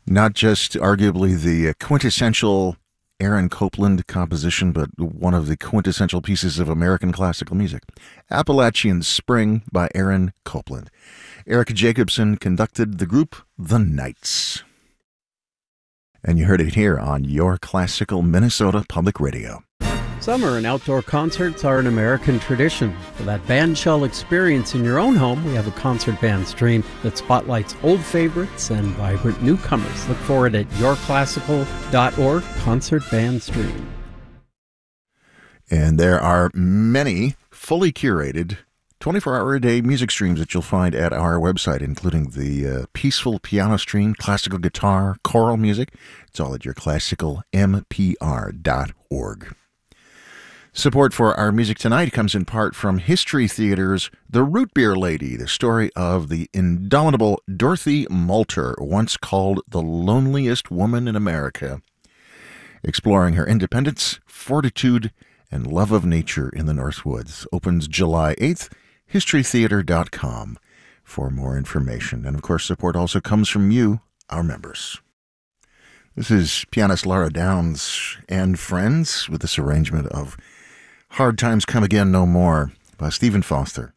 Not just arguably the quintessential Aaron Copland composition, but one of the quintessential pieces of American classical music. Appalachian Spring by Aaron Copland. Eric Jacobson conducted the group The Knights. And you heard it here on Your Classical Minnesota Public Radio. Summer and outdoor concerts are an American tradition. For that bandshell experience in your own home, we have a concert band stream that spotlights old favorites and vibrant newcomers. Look for it at yourclassical.org, concert band stream. And there are many fully curated 24-hour-a-day music streams that you'll find at our website, including the peaceful piano stream, classical guitar, choral music. It's all at yourclassicalmpr.org. Support for our music tonight comes in part from History Theater's The Root Beer Lady, the story of the indomitable Dorothy Moulter, once called the loneliest woman in America, exploring her independence, fortitude, and love of nature in the Northwoods. Opens July 8th, historytheater.com for more information. And of course, support also comes from you, our members. This is pianist Laura Downs and friends with this arrangement of Hard Times Come Again No More by Stephen Foster.